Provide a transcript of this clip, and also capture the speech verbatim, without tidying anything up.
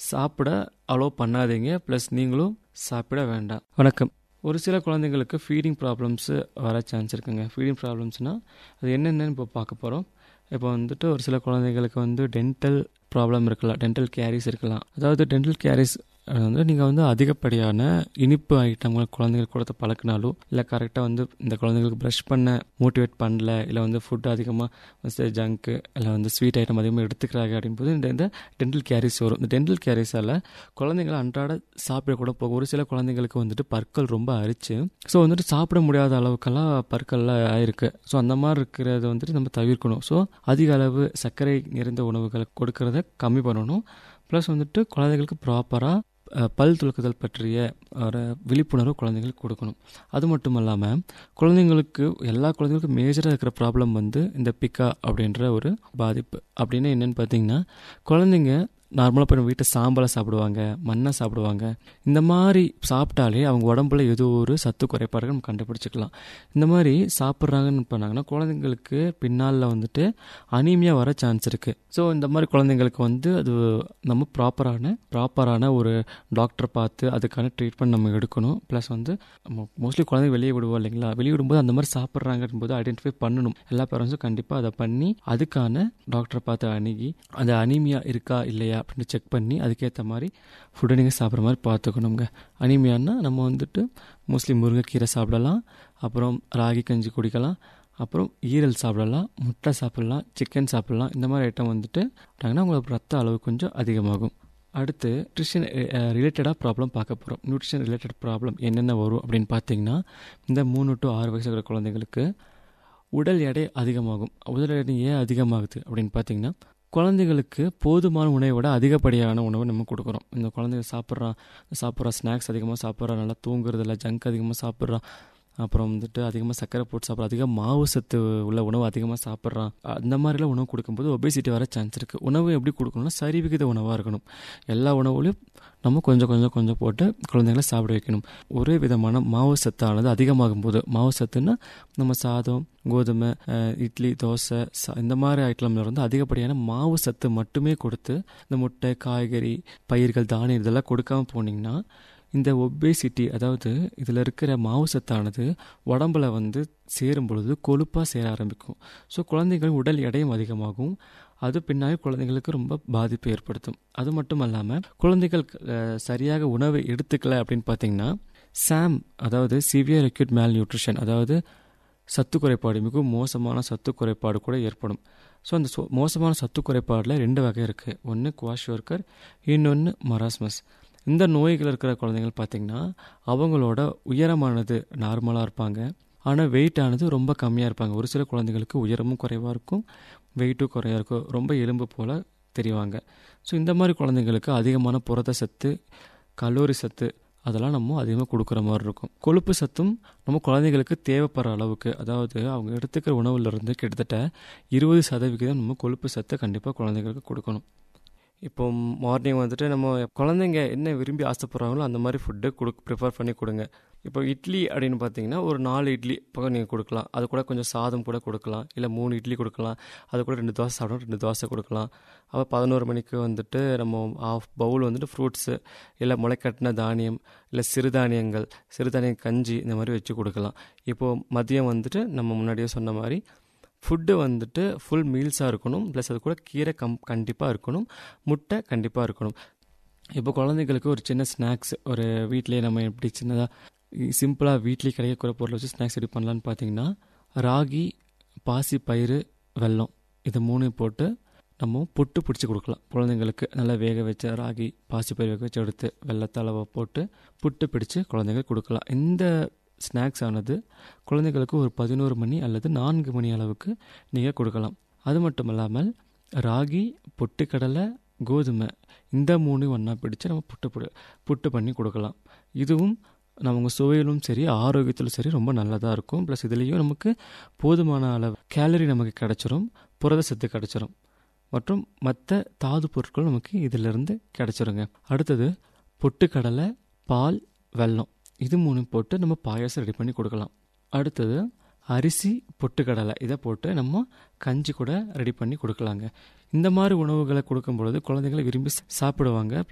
சாப்பிட அலோவ் பண்ணாதீங்க. ப்ளஸ் நீங்களும் சாப்பிட வேண்டாம். வணக்கம். ஒரு சில குழந்தைங்களுக்கு ஃபீடிங் ப்ராப்ளம்ஸு வர சான்ஸ் இருக்குங்க. ஃபீடிங் ப்ராப்ளம்ஸ்னால் அது என்னென்னு இப்போ பார்க்க போகிறோம். இப்போ வந்துட்டு ஒரு சில குழந்தைங்களுக்கு வந்து டென்டல் ப்ராப்ளம் இருக்கலாம், டென்டல் கேரிஸ் இருக்கலாம். அதாவது டென்டல் கேரிஸ் வந்து நீங்கள் வந்து அதிகப்படியான இனிப்பு ஐட்டங்கள் குழந்தைகள் கொடுத்து பழக்கினாலோ, இல்லை கரெக்டாக வந்து இந்த குழந்தைங்களுக்கு ப்ரஷ் பண்ண மோட்டிவேட் பண்ணல, இல்லை வந்து ஃபுட் அதிகமாக ஜங்க்கு இல்லை வந்து ஸ்வீட் ஐட்டம் அதிகமாக எடுத்துக்கிறாங்க அப்படின்போது இந்த இந்த டென்டல் கேரிஸ் வரும். இந்த டென்டல் கேரிஸால் குழந்தைங்களை அன்றாட சாப்பிட கூட போகும். ஒரு சில குழந்தைங்களுக்கு வந்துட்டு பற்கள் ரொம்ப அரிச்சு ஸோ வந்துட்டு சாப்பிட முடியாத அளவுக்கெல்லாம் பற்கள்லாம் ஆயிருக்கு. ஸோ அந்த மாதிரி இருக்கிறத வந்துட்டு நம்ம தவிர்க்கணும். ஸோ அதிக அளவு சர்க்கரை நிறைந்த உணவுகளை கொடுக்கறத கம்மி பண்ணணும். ப்ளஸ் வந்துட்டு குழந்தைங்களுக்கு ப்ராப்பராக பல் துலக்குதல் பற்றிய ஒரு விழிப்புணர்வு குழந்தைங்களுக்கு கொடுக்கணும். அது மட்டும் இல்லாமல் குழந்தைங்களுக்கு எல்லா குழந்தைங்களுக்கும் மேஜராக இருக்கிற ப்ராப்ளம் வந்து இந்த பிக்கா அப்படின்ற ஒரு பாதிப்பு. அப்படின்னு என்னென்னு பார்த்தீங்கன்னா, குழந்தைங்க நார்மலாக போய் வீட்டை சாம்பலை சாப்பிடுவாங்க, மண்ணை சாப்பிடுவாங்க. இந்த மாதிரி சாப்பிட்டாலே அவங்க உடம்புல ஏதோ ஒரு சத்து குறைபாடுகள் நம்ம கண்டுபிடிச்சிக்கலாம். இந்த மாதிரி சாப்பிட்றாங்கன்னு பண்ணாங்கன்னா குழந்தைங்களுக்கு பின்னால் வந்துட்டு அனீமியா வர சான்ஸ் இருக்குது. ஸோ இந்த மாதிரி குழந்தைங்களுக்கு வந்து அது நம்ம ப்ராப்பரான ப்ராப்பரான ஒரு டாக்டரை பார்த்து அதுக்கான ட்ரீட்மெண்ட் நம்ம எடுக்கணும். ப்ளஸ் வந்து நம்ம மோஸ்ட்லி குழந்தைங்க வெளியே விடுவோம் இல்லைங்களா, வெளியே விடும்போது அந்த மாதிரி சாப்பிட்றாங்கன்னு போது ஐடென்டிஃபை பண்ணணும். எல்லா பேரண்ட்ஸும் கண்டிப்பாக அதை பண்ணி அதுக்கான டாக்டரை பார்த்து அணுகி அந்த அனீமியா இருக்கா இல்லையா அப்படின்னு செக் பண்ணி அதுக்கேற்ற மாதிரி ஃபுட்டை நீங்கள் சாப்பிட்ற மாதிரி பார்த்துக்கணுங்க. அனீமியானா நம்ம வந்துட்டு மோஸ்ட்லி முருங்கைக்கீரை சாப்பிடலாம், அப்புறம் ராகி கஞ்சி குடிக்கலாம், அப்புறம் ஈரல் சாப்பிடலாம், முட்டை சாப்பிட்லாம், சிக்கன் சாப்பிட்லாம். இந்த மாதிரி ஐட்டம் வந்துட்டு உங்களுக்கு ரத்த அளவு கொஞ்சம் அதிகமாகும். அடுத்து நியூட்ரிஷன் ரிலேட்டடாக ப்ராப்ளம் பார்க்க போகிறோம். நியூட்ரிஷன் ரிலேட்டட் ப்ராப்ளம் என்னென்ன வரும் அப்படின்னு பார்த்தீங்கன்னா, இந்த மூணு டு ஆறு வயசு இருக்கிற குழந்தைங்களுக்கு உடல் எடை அதிகமாகும். உடல் எடை ஏன் அதிகமாகுது அப்படின்னு பார்த்தீங்கன்னா, குழந்தைங்களுக்கு போதுமான உணவை விட அதிகப்படியான உணவை நம்ம கொடுக்குறோம். இந்த குழந்தைங்க சாப்பிட்றான் சாப்பிட்றா ஸ்நாக்ஸ் அதிகமாக சாப்பிட்றா, நல்லா தூங்குறதில்ல, ஜங்க் அதிகமாக சாப்பிட்றான், அப்புறம் வந்துட்டு அதிகமாக சர்க்கரை போட்டு சாப்பிட்றான், அதிக மாவு சத்து உள்ள உணவு அதிகமாக சாப்பிட்றான். அந்த மாதிரிலாம் உணவு கொடுக்கும்போது ஒபேசிட்டி வர சான்ஸ் இருக்குது. உணவு எப்படி கொடுக்கணும்னா சரிவிகித உணவாக இருக்கணும். எல்லா உணவுலையும் நம்ம கொஞ்சம் கொஞ்சம் கொஞ்சம் போட்டு குழந்தைங்களை சாப்பிட வைக்கணும். ஒரே விதமான மாவு சத்தானது அதிகமாகும் போது, மாவு சத்துன்னா நம்ம சாதம், கோதுமை, இட்லி, தோசை இந்த மாதிரி ஐட்டம்ல வந்து அதிகப்படியான மாவு சத்து மட்டுமே கொடுத்து இந்த முட்டை, காய்கறி, பயிர்கள், தானியம் இதெல்லாம் கொடுக்காம போனீங்கன்னா இந்த ஒபேசிட்டி, அதாவது இதில் இருக்கிற மாவு சத்தானது உடம்புல வந்து சேரும் பொழுது கொழுப்பாக சேர ஆரம்பிக்கும். ஸோ குழந்தைகள் உடல் எடையும் அதிகமாகும். அது பின்னாடி குழந்தைங்களுக்கு ரொம்ப பாதிப்பை ஏற்படுத்தும். அது மட்டும் இல்லாமல் குழந்தைகள் சரியாக உணவை எடுத்துக்கல அப்படின்னு பார்த்தீங்கன்னா சாம், அதாவது சிவியர் அக்யூட் மேல் நியூட்ரிஷன், அதாவது சத்து குறைபாடு, மிகவும் மோசமான சத்து குறைபாடு கூட ஏற்படும். ஸோ அந்த மோசமான சத்து குறைபாடில் ரெண்டு வகை இருக்குது. ஒன்று குவாஷியோர்கர், இன்னொன்று மராஸ்மஸ். இந்த நோய்கள் இருக்கிற குழந்தைகள் பார்த்திங்கன்னா அவங்களோட உயரமானது நார்மலாக இருப்பாங்க, ஆனால் வெயிட்டானது ரொம்ப கம்மியாக இருப்பாங்க. ஒரு சில குழந்தைங்களுக்கு உயரமும் குறைவாக இருக்கும், வெயிட்டும் குறையாக இருக்கும், ரொம்ப எலும்பு போல் தெரிவாங்க. ஸோ இந்த மாதிரி குழந்தைங்களுக்கு அதிகமான புரத சத்து, கலோரி சத்து அதெல்லாம் நம்ம அதிகமாக கொடுக்குற மாதிரி இருக்கும். கொழுப்பு சத்தும் நம்ம குழந்தைங்களுக்கு தேவைப்படுற அளவுக்கு, அதாவது அவங்க எடுத்துக்கிற உணவுலேருந்து கிட்டத்தட்ட இருபது சதவிகிதம் நம்ம கொழுப்பு சத்தை கண்டிப்பாக குழந்தைங்களுக்கு கொடுக்கணும். இப்போ மார்னிங் வந்துட்டு நம்ம குழந்தைங்க என்ன விரும்பி ஆசைப்படுறாங்களோ அந்த மாதிரி ஃபுட்டு கொடு ப்ரிஃபர் பண்ணி கொடுங்க. இப்போ இட்லி அப்படின்னு பார்த்தீங்கன்னா ஒரு நாலு இட்லி இப்போ நீங்கள் கொடுக்கலாம். அது கூட கொஞ்சம் சாதம் கூட கொடுக்கலாம், இல்லை மூணு இட்லி கொடுக்கலாம், அது கூட ரெண்டு தோசை சாப்பிடணும், ரெண்டு தோசை கொடுக்கலாம். அப்போ பதினோரு மணிக்கு வந்துட்டு நம்ம ஆஃப் பவுல் வந்துட்டு ஃப்ரூட்ஸு, இல்லை முளைக்கட்டின தானியம், இல்லை சிறுதானியங்கள், சிறுதானிய கஞ்சி இந்த மாதிரி வச்சு கொடுக்கலாம். இப்போது மதியம் வந்துட்டு நம்ம முன்னாடியே சொன்ன மாதிரி ஃபுட்டு வந்துட்டு ஃபுல் மீல்ஸாக இருக்கணும். ப்ளஸ் அது கூட கீரை கம் கண்டிப்பாக இருக்கணும், முட்டை கண்டிப்பாக இருக்கணும். இப்போ குழந்தைங்களுக்கு ஒரு சின்ன ஸ்நாக்ஸ் ஒரு வீட்டிலே நம்ம எப்படி சின்னதாக சிம்பிளாக வீட்லேயே கிடைக்கிற பொருளை வச்சு ஸ்நாக்ஸ் ரெடி பண்ணலான்னு பார்த்தீங்கன்னா, ராகி, பாசி பயிறு, வெல்லம் இதை மூணு போட்டு நம்ம புட்டு பிடிச்சி கொடுக்கலாம் குழந்தைங்களுக்கு. நல்லா வேக வச்ச ராகி, பாசி பயிறு வேக வச்சு எடுத்து வெள்ளத்தை அளவை போட்டு புட்டு பிடிச்சி குழந்தைங்களுக்கு கொடுக்கலாம். இந்த ஸ்நாக்ஸ் ஆனது குழந்தைகளுக்கு ஒரு பதினோரு மணி அல்லது நான்கு மணி அளவுக்கு நீங்கள் கொடுக்கலாம். அது மட்டும் இல்லாமல் ராகி, பொட்டுக்கடலை, கோதுமை இந்த மூணு ஒன்றா பிடிச்சு நம்ம புட்டு புடு புட்டு பண்ணி கொடுக்கலாம். இதுவும் நமக்கு சுவையிலும் சரி ஆரோக்கியத்திலும் சரி ரொம்ப நல்லதாக இருக்கும். ப்ளஸ் இதுலேயும் நமக்கு போதுமான அளவு கேலரி நமக்கு கிடச்சிரும், புரத சத்து கிடச்சிரும், மற்றும் மற்ற தாது பொருட்கள் நமக்கு இதிலிருந்து கிடச்சிருங்க. அடுத்தது பொட்டுக்கடலை, பால், வெல்லம் இது மூணு போட்டு நம்ம பாயாசம் ரெடி பண்ணி கொடுக்கலாம். அடுத்தது அரிசி, பொட்டுக்கடலை இதை போட்டு நம்ம கஞ்சி கூட ரெடி பண்ணி கொடுக்கலாங்க. இந்த மாதிரி உணவுகளை கொடுக்கும் பொழுது குழந்தைகளை விரும்பி சாப்பிடுவாங்க.